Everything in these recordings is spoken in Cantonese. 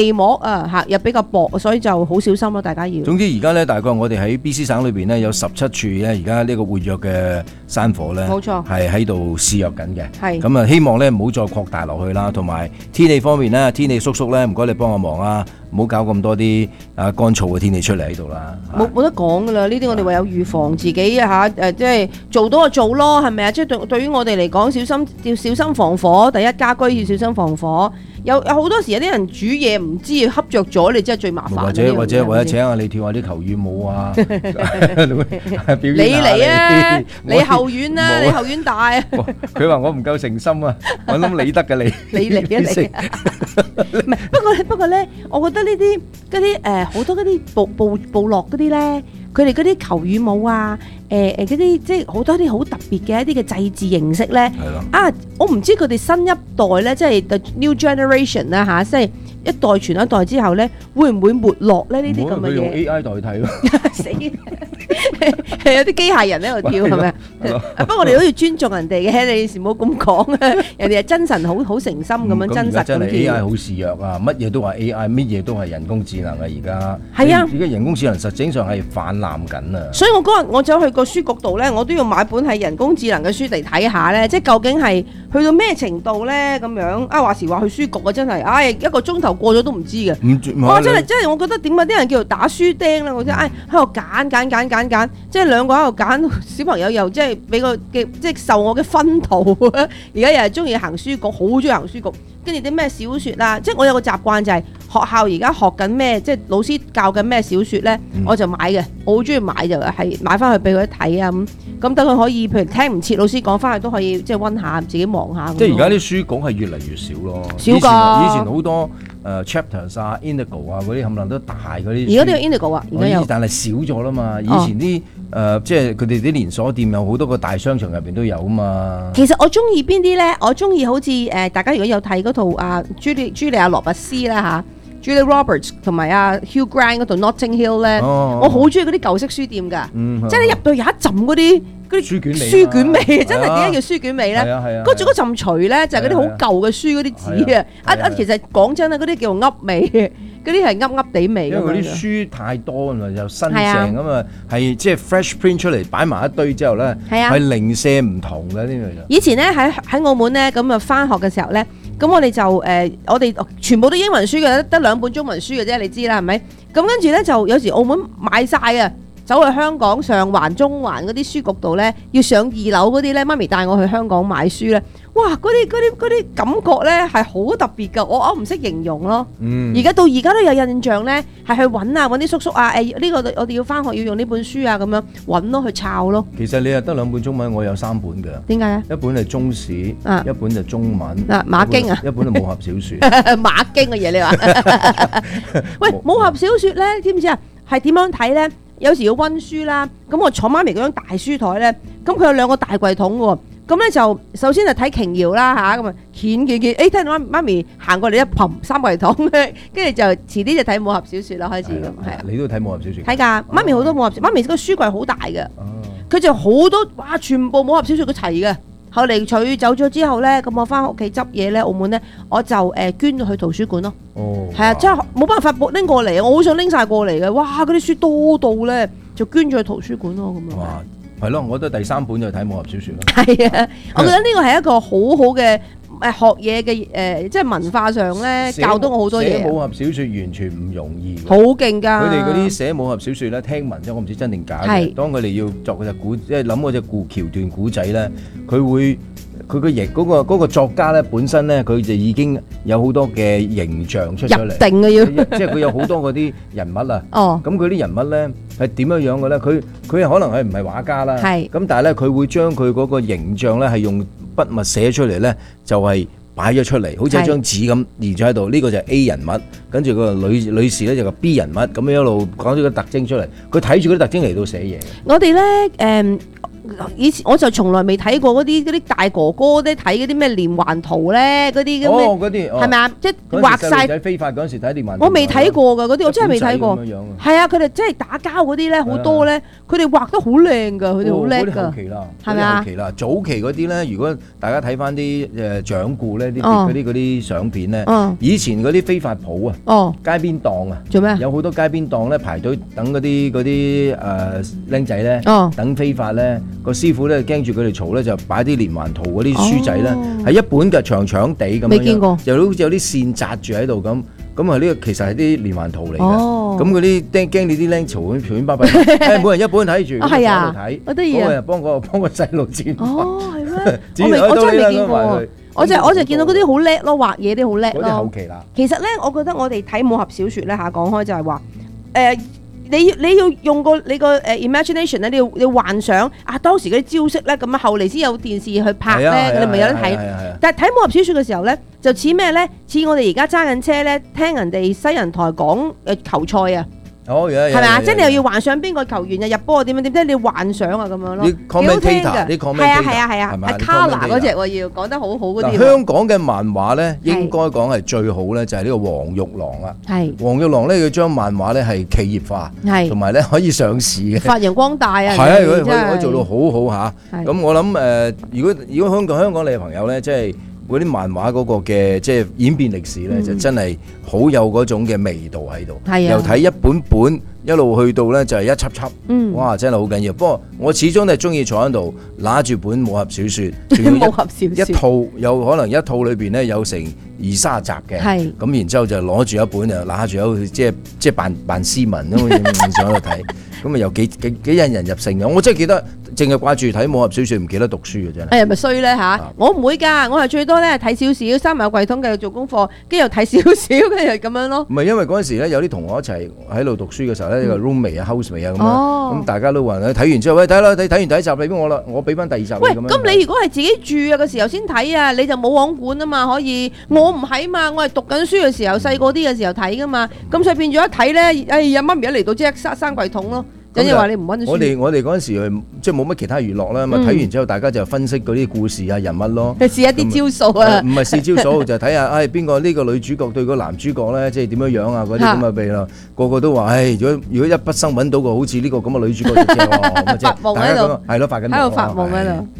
地膜啊嚇又比較薄，所以就好小心咯，大家要。 總之而家咧，大概我哋喺 BC 省裏邊咧有17處咧，而家呢個活躍嘅山火咧， 冇錯係喺度肆虐緊嘅。 係咁啊，希望咧唔好再擴大落去啦。同埋天氣方面咧，天氣叔叔咧，唔該你幫我忙啊，唔好搞咁多啲乾燥嘅天氣出嚟喺度啦。 冇得講噶啦，呢啲我哋唯有預防自己嚇即係做到就做咯，係咪啊？即係對於我哋嚟講，要小心防火。第一家居要小心防火。有好多時有啲人煮嘢唔知恰着咗，你真係最麻煩。 或者請下你跳下啲求雨舞啊！ 你嚟啊！你後院啦，你後院大啊！ 佢話我唔夠誠心啊！我諗你得㗎你。 你嚟啊你！唔係不過咧，我覺得呢啲嗰啲好多嗰啲部落嗰啲咧，佢哋嗰啲求雨舞啊，嗰啲即係好多啲好特別嘅一啲嘅祭祀形式咧。啊，我唔知佢哋新一代咧，即係 the new generation 啦嚇，即係一代傳一代之後咧，會唔會沒落咧？呢啲咁嘅嘢。 佢用 AI 代替咯。 死！有啲機械人喺度跳係咪啊？不過我哋都要尊重人哋嘅，你唔好咁講啊！人哋係真神好誠心咁樣真實咁跳。 真係 AI 好肆虐啊！乜嘢都話 AI，乜嘢都係人工智能啊！而家係啊， 而家人工智能實際上係泛濫緊啊！ 所以我嗰日我走去個書局度咧，我都要買本係人工智能嘅書嚟睇下咧，即係究竟係去到咩程度咧咁樣啊？話時話去書局啊，真係，唉一個鐘頭過咗都唔知嘅。哇！真係，我覺得點解啲人叫做打書釘咧？我真係喺度揀，即係兩個喺度揀，小朋友又即係俾個嘅即係受我嘅薰陶。而家又係中意行書局，好中意行書局。跟住啲咩小説啦，即係我有個習慣就係學校而家學緊咩，即係老師教緊咩小説咧，我就買嘅，我好中意買就係買翻去俾佢睇啊咁等佢可以，譬如聽唔切老師講翻去都可以即係温下，自己望下。 即係而家啲書局係越嚟越少咯， 少㗎。 以前好多chapters 啊、indigo 啊嗰啲冚唪唥都大嗰啲。 而家都有 indigo 啊，而家有， 但係少咗啦嘛。以前啲即係佢哋啲連鎖店有好多個大商場入邊都有啊嘛。 其實我中意邊啲咧？我中意好似大家如果有睇嗰套朱莉亞羅拔斯啦嚇，Julia Roberts 同埋Hugh Grant 嗰套 Notting Hill 咧，我好中意嗰啲舊式書店㗎，即係你入到有一陣嗰啲書卷味，真係點解叫書卷味咧？嗰陣除咧就係嗰啲好舊嘅書嗰啲紙啊！其實講真啊，嗰啲叫噏味，嗰啲係噏地味。 因為嗰啲書太多啦，又新淨咁啊，係即係 fresh print 出嚟擺埋一堆之後咧，係零舍唔同嘅呢樣。 以前咧喺澳門咧咁啊，返學嘅時候咧，咁我哋就我哋全部都英文書嘅，得2本中文書嘅啫，你知啦係咪？咁跟住咧就有時澳門買晒啊！走去香港上環、中環嗰啲書局度咧，要上2樓嗰啲咧，媽咪帶我去香港買書咧，哇！嗰啲感覺咧係好特別㗎，我唔識形容咯。而家到而家都有印象咧，係去揾啲叔叔啊，呢個我哋要返學要用呢本書啊，咁樣揾咯，去抄咯。 其實你係得2本中文，我有3本㗎。點解啊？ 一本係中史，一本就中文。 馬經啊， 一本係武俠小説。 馬經嘅嘢你話？喂，武俠小説咧，知唔知啊？係點樣睇咧？有時要溫書啦，咁我坐媽咪嗰張大書台咧，咁佢有2個大櫃桶喎，咁咧就首先就睇瓊瑤啦嚇，咁啊見，聽到媽咪行過嚟一掤3櫃桶，跟住就遲啲就睇武俠小説啦，開始咁係啊。 你都睇武俠小説？ 睇㗎，媽咪好多武俠，媽咪個書櫃好大嘅，佢就好多哇，全部武俠小説都齊嘅。後嚟佢走咗之後咧，咁我翻屋企執嘢咧，澳門咧，我就捐咗去圖書館咯。係啊，即係冇辦法拎過嚟，我好想拎晒過嚟嘅。哇，嗰啲書多到咧，就捐咗去圖書館咯。咁哇，係咯，我覺得第3本就睇武俠小説咯。 係啊，我覺得呢個係一個好好嘅學嘢嘅即係文化上咧，教到我好多嘢。 寫武俠小説完全唔容易， 好勁㗎！佢哋嗰啲寫武俠小説咧，聽聞啫，我唔知真定假嘅。當佢哋要作嗰隻古，即係諗嗰隻橋段古仔咧，佢個作家咧本身咧，佢就已經有好多嘅形象出咗嚟。入定啊要，即係佢有好多嗰啲人物啊。咁佢啲人物咧係點樣樣嘅咧？佢可能係唔係畫家啦？咁但係咧，佢會將佢嗰個形象咧係用筆墨寫出嚟咧，就係擺咗出嚟，好似一張紙咁移咗喺度。呢個就係 A 人物，跟住個女士咧就個 B 人物，咁樣一路講咗個特徵出嚟。佢睇住嗰啲特徵嚟到寫嘢。 我哋咧以前我就從來未睇過嗰啲大哥哥咧睇嗰啲咩連環圖咧，嗰啲咁嘅係咪啊？即係畫晒仔非法嗰陣時睇連環圖， 我未睇過㗎嗰啲，我真係未睇過。係啊，佢哋真係打交嗰啲咧好多咧，佢哋畫得好靚㗎，佢哋好叻㗎。 後期啦， 係咪啊？ 後期啦，早期嗰啲咧，如果大家睇翻啲掌故咧，嗰啲相片咧，以前嗰啲非法鋪啊，街邊檔啊， 做咩？ 有好多街邊檔咧排隊等嗰啲僆仔咧，等非法咧，個師傅咧驚住佢哋嘈咧，就擺啲連環圖嗰啲書仔咧，係一本嘅長長地咁樣， 未見過， 就好似有啲線紮住喺度咁。咁啊呢個其實係啲連環圖嚟嘅，咁嗰啲驚你啲僆嘈咁亂巴閉，每人一本睇住， 係啊， 好得意啊！幫個細路剪。 哦，係咩？我真係未見過，我就見到嗰啲好叻咯，畫嘢啲好叻咯。 嗰啲後期啦。 其實咧，我覺得我哋睇武俠小説咧嚇，講開就係話你要用你個imagination 咧，你要幻想啊當時嗰啲招式咧，咁啊後嚟先有電視去拍咧，你咪有得睇。但係睇武俠小説嘅時候咧，就似咩咧？似我哋而家揸緊車咧，聽人哋西人台講球賽啊！係咪啊？即係你又要幻想邊個球員入波點樣點，即係你幻想啊咁樣咯。幾好聽㗎，係啊，係 Color 嗰隻喎，要講得好好嗰啲。 香港嘅漫畫咧，應該講係最好咧，就係呢個黃玉郎啦。黃玉郎咧，佢將漫畫咧係企業化，同埋咧可以上市嘅， 發揚光大啊！ 係啊，佢可以做到好好嚇。咁我諗如果香港你嘅朋友咧，即係嗰啲漫畫嗰個嘅即係演變歷史咧，就真係好有嗰種嘅味道喺度。由睇一本一路去到咧就係一輯輯，哇！真係好緊要。不過我始終都係中意坐喺度拿住本武俠小説，仲要一套有可能一套裏邊咧有成20-30集嘅，咁然之後就攞住一本就拿住有即係扮斯文咁樣坐喺度睇，咁啊又幾引人入勝嘅。我真係記得。淨係掛住睇武俠小説，唔記得讀書嘅真係。 咪衰咧嚇！我唔會㗎，我係最多咧睇少少，閂埋個櫃桶繼續做功課，跟住又睇少少，跟住咁樣咯。唔係因為嗰陣時咧，有啲同學一齊喺度讀書嘅時候咧，個 roommate 啊、housemate 啊咁樣，咁大家都話咧睇完之後，喂睇睇完第一集俾我啦，我俾翻第二集。喂， 咁你如果係自己住啊嘅時候先睇啊，你就冇網管啊嘛，可以。我唔係嘛，我係讀緊書嘅時候，細個啲嘅時候睇㗎嘛，咁所以變咗一睇咧，哎呀媽咪一嚟到即刻閂櫃桶咯。即係話你唔溫書。 我哋嗰陣時即係冇乜其他娛樂啦，咁睇完之後大家就分析嗰啲故事啊、人物咯。 試一啲招數啊。 唔係試招數，就睇下邊個呢個女主角對個男主角咧，即係點樣樣啊嗰啲咁嘅嘢咯。個個都話，如果一筆生揾到個好似呢個咁嘅女主角就正喎。 發夢喺度。 係咯，發緊夢。 喺度發夢喺度。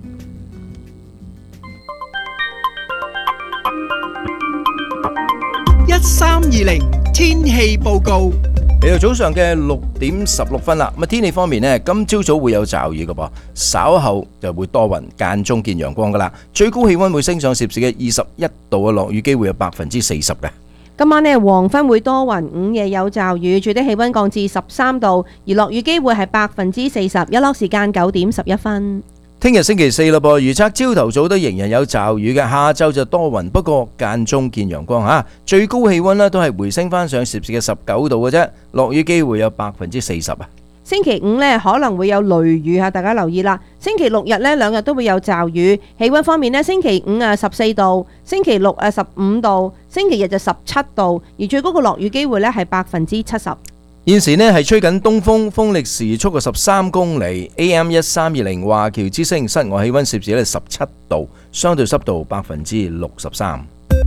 1320天氣報告。 嚟到早上嘅6:16啦，咁天氣方面呢，今朝早會有驟雨嘅噃，稍後就會多雲，間中見陽光噶啦。最高氣溫會升上攝氏嘅21度啊，落雨機會有40%嘅。 今晚呢，黃昏會多雲，午夜有驟雨，最低氣溫降至13度，而落雨機會係40%，日落時間9:11。 聽日星期四啦噃，預測朝頭早都仍然有驟雨嘅，下晝就多雲，不過間中見陽光嚇。最高氣溫呢都係回升翻上攝氏嘅19度嘅啫，落雨機會有40%啊。 星期五呢可能會有雷雨嚇，大家留意啦。星期六日呢兩日都會有驟雨，氣溫方面呢，星期五14度，星期六15度，星期日就17度，而最高嘅落雨機會呢係70%。 現時呢係吹緊東風，風力時速嘅13公里 ，AM 1320華僑之聲，室外氣溫攝氏咧17度，相對濕度63%。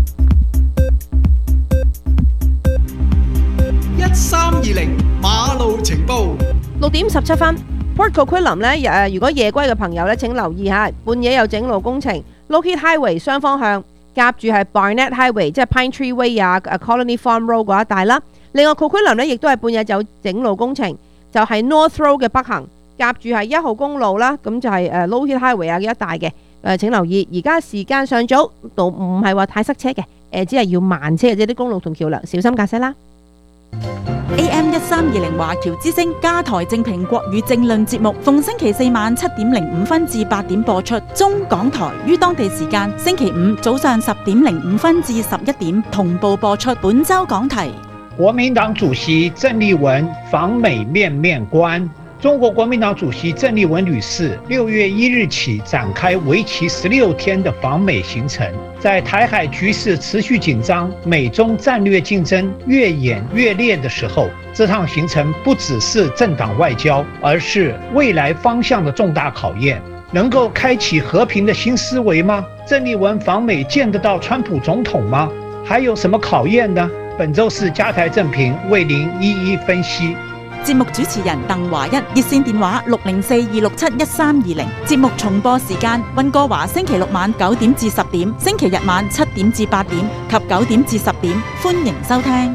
1320馬路情報 6:17。Port Coquitlam 呢，如果夜歸嘅朋友呢，請留意下，半夜有整路工程 ，Lockheed Highway 雙方向夾住係 Barnett Highway， 即係 Pine Tree Way Colony Farm Road 嗰一帶啦。另外 Coquitlam 呢亦都係半夜有整路工程，就係 North Road 嘅北行夾住係1號公路啦，咁就係Lockheed Highway 一帶嘅。請留意，而家時間尚早，度唔係話太塞車嘅，只係要慢車，即係啲公路同橋梁小心駕駛啦。 AM 1320華僑之聲加台正評國語政論節目，逢星期四晚7:05至8點播出。中港台於當地時間星期五早上10:05至11點同步播出。本週講題： 國民黨主席鄭麗文訪美面面觀， 中国国民党主席郑丽文女士6月1日起展开为期16天的访美行程。在台海局势持续紧张、美中战略竞争越演越烈的时候，这趟行程不只是政党外交，而是未来方向的重大考验。能够开启和平的新思维吗？郑丽文访美见得到川普总统吗？还有什么考驗呢？本周四加台正評為您一一分析。 節目主持人鄧華一，熱線電話604-267-1320。節目重播時間溫哥華星期六晚9點至10點，星期日晚7點至8點及9點至10點，歡迎收聽。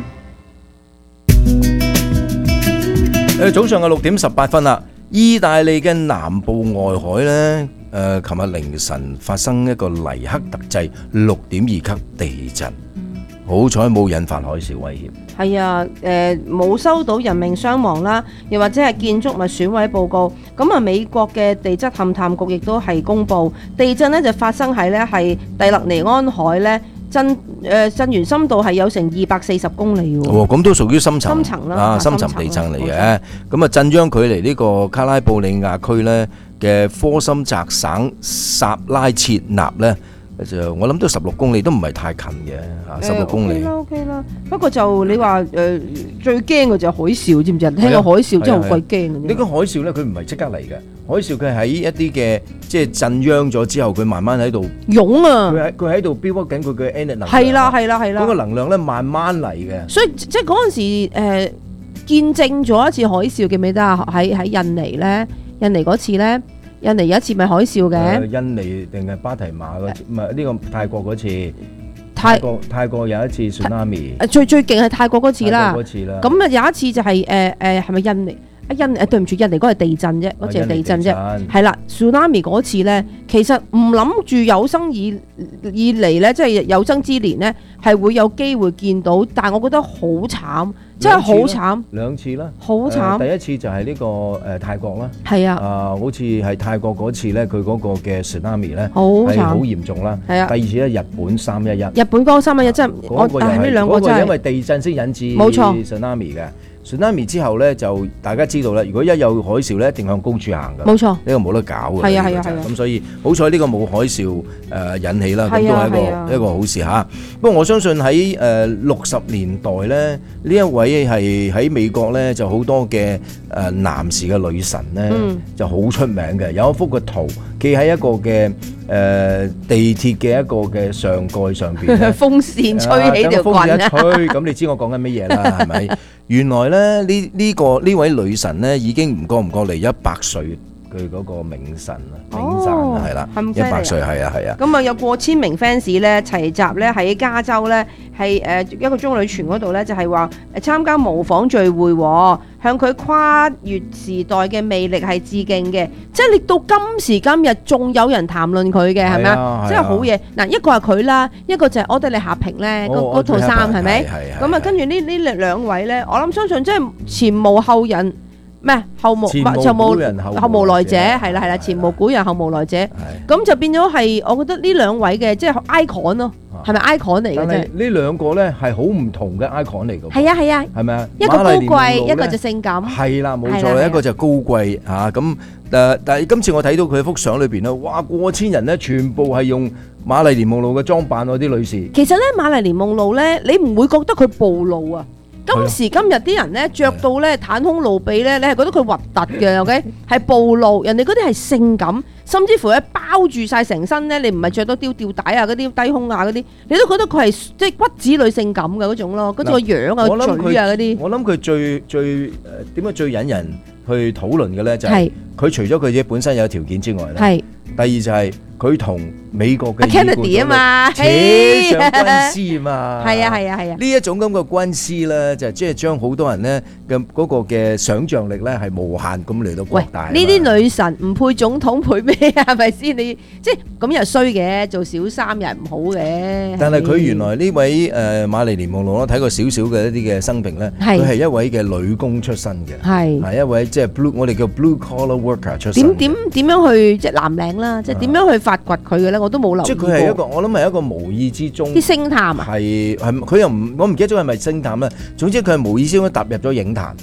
早上嘅6點18分啦，意大利嘅南部外海呢，琴日凌晨發生一個黎克特制6.2級地震。好彩冇引發海嘯威脅。 係啊，冇收到人命傷亡啦，又或者係建築物損毀報告。咁啊，美國嘅地質勘探局亦都係公佈，地震呢就發生喺呢係蒂勒尼安海呢，震源深度係有成240公里喎。 咁都屬於深層啦， 深層地震嚟嘅。咁啊，震央距離呢個卡拉布里亞區呢嘅科森澤省薩拉切納呢，就我諗都16公里，都唔係太近嘅，16公里。 OK 啦。不過就你話最驚嘅就係海嘯，知唔知？聽過海嘯真係好鬼驚。 呢個海嘯咧，佢唔係即刻嚟嘅，海嘯佢喺一啲嘅即係震央咗之後，佢慢慢喺度湧啊。 佢喺度標緊佢嘅 energy 能量。 係啦。嗰個能量咧慢慢嚟嘅。 所以即係嗰陣時見證咗一次海嘯，記唔記得啊？喺印尼咧，印尼嗰次咧。印尼有一次咪海嘯嘅， 印尼定係芭提雅嗰次，唔係呢個泰國嗰次。泰國有一次 tsunami。最勁係泰國嗰次啦。咁啊有一次就係係咪印尼？對唔住，印尼嗰個係地震啫，嗰次係地震啫。係啦 ，tsunami 嗰次咧，其實唔諗住有生以嚟咧，即係有生之年咧，係會有機會見到，但係我覺得好慘。真係好慘 ，2次啦， 好慘。 第一次就係呢個泰國啦， 係啊， 好似係泰國嗰次咧，佢嗰個嘅 tsunami 咧係好嚴重啦。 係啊， 第二次咧日本311， 日本嗰個311真係我，但係呢兩個真係因為地震先引致冇錯 tsunami 嘅。tsunami 之後咧就大家知道啦，如果一有海嘯咧，一定向高處行㗎。 冇錯， 呢個冇得搞嘅。 係啊。 咁所以好彩呢個冇海嘯引起啦，咁都係一個好事嚇。不過我相信喺60年代咧，呢一位係喺美國咧就好多嘅男士嘅女神咧就好出名嘅，有一幅嘅圖記喺一個嘅地鐵嘅一個嘅上蓋上邊， 風扇吹起條棍風扇一吹，咁你知我講緊乜嘢啦？係咪？原來咧呢位女神咧已經唔覺嚟100歲。佢嗰個名神啊，名讚係啦，100歲係啊。 咁啊有過千名 fans 咧齊集咧喺加州咧係一個中女泉嗰度咧，就係話參加模仿聚會，向佢跨越時代嘅魅力係致敬嘅。即係你到今時今日仲有人談論佢嘅係咪啊？真係好嘢。嗱，一個係佢啦，一個就係柯德莉夏萍咧嗰套衫係咪？咁啊跟住呢兩位咧，我諗相信即係前無後人。咩後無來者係啦，前無古人後無來者，咁就變咗係我覺得呢兩位嘅即係 icon 咯，係咪 icon 嚟嘅啫？但係呢兩個咧係好唔同嘅 icon 嚟嘅。 係啊，係咪啊？一個高貴，一個就性感。係啦， 冇錯啦，一個就高貴嚇咁。但係今次我睇到佢幅相裏邊咧，哇，過千人咧，全部係用瑪麗蓮夢露嘅裝扮喎，啲女士。 其實咧，瑪麗蓮夢露咧，你唔會覺得佢暴露啊？今時今日啲人咧著到咧袒胸露臂咧，你係覺得佢核突嘅 ，OK？ 係暴露，人哋嗰啲係性感，甚至乎咧包住晒成身咧，你唔係著到吊帶啊嗰啲低胸啊嗰啲，你都覺得佢係即係骨子裏性感嘅嗰種咯，嗰個樣啊、嘴啊嗰啲。我諗佢最點解最引人去討論嘅咧，就係佢除咗佢自己本身有條件之外咧，第二就係佢同美國嘅 Kennedy 啊嘛， 扯上軍師嘛， 係啊，呢一種咁嘅軍師咧，就即係將好多人咧嘅嗰個嘅想像力咧係無限咁嚟到擴大。 呢啲女神唔配總統配咩啊？係咪先？你即係咁又衰嘅，做小三又唔好嘅。 但係佢原來呢位瑪麗蓮夢露睇過少少嘅一啲嘅生平咧，佢係一位嘅女工出身嘅，係一位即係我哋叫 blue collar worker 出身。點樣去即係藍領啦？即係點樣去發掘佢嘅咧？我都冇留意過。 即係佢係一個，我諗係一個無意之中啲星探啊， 係佢又唔，我唔記得咗係咪星探咧。總之佢係無意之中踏入咗影壇。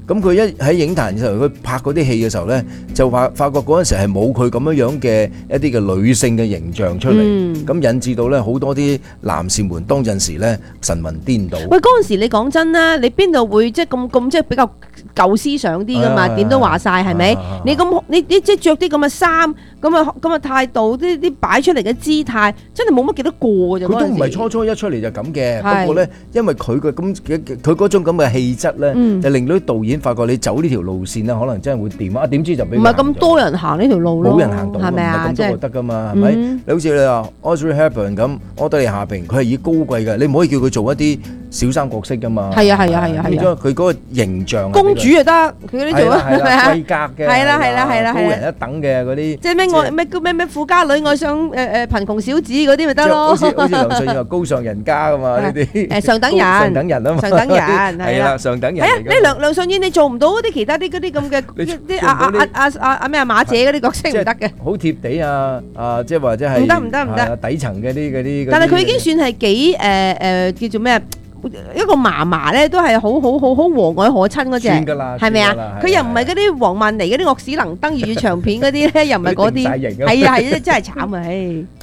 咁佢一喺影壇嘅時候，佢拍嗰啲戲嘅時候咧，就發覺嗰陣時係冇佢咁樣嘅一啲嘅女性嘅形象出嚟，咁引致到咧好多啲男士們當陣時咧神魂顛倒。 喂，嗰陣時你講真啦，你邊度會即係咁即係比較舊思想啲噶嘛？點都話晒係咪？你即係着啲咁嘅衫，咁啊態度，啲擺出嚟嘅姿態，真係冇乜幾多個啫。 佢都唔係初一出嚟就咁嘅，不過咧，因為佢嗰種咁嘅氣質咧，就令到啲導演發覺你走呢條路線咧，可能真係會掂啊！點知就俾唔係咁多人行呢條路咯， 冇人行到，係咪啊？咁多就得噶嘛，係咪？你好似你話 Audrey Hepburn 咁，奧黛麗夏萍，佢係以高貴嘅，你唔可以叫佢做一啲小三角色噶嘛。係啊，佢嗰個形象公主就得，佢嗰啲做啊， 係咪啊？貴格嘅， 係啦， 高人一等嘅嗰啲， 即係咩富家女愛上貧窮小子嗰啲咪得咯？ 好似梁舜燕話高尚人家噶嘛呢啲， 上等人啊嘛，上等人係啦，上等人。 係啊，你梁舜燕你做唔到嗰啲其他啲嗰啲咁嘅啲咩馬姐嗰啲角色唔得嘅， 好貼地啊！即係或者係唔得底層嘅啲。 但係佢已經算係幾叫做咩？一個嫲嫲咧，都係好和藹可親嗰隻，係咪啊？佢又唔係嗰啲黃曼梨嗰啲惡死能登粵語長片嗰啲咧，又唔係嗰啲，係啊，真係慘啊！唉。